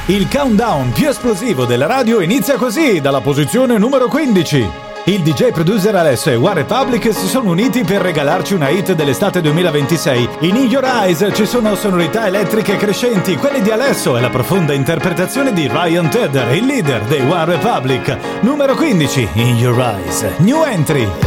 Il countdown più esplosivo della radio inizia così, dalla posizione numero 15. Il DJ producer Alesso e One Republic si sono uniti per regalarci una hit dell'estate 2026. In Your Eyes ci sono sonorità elettriche crescenti, quelle di Alesso e la profonda interpretazione di Ryan Tedder, il leader dei One Republic. Numero 15, In Your Eyes, new entry.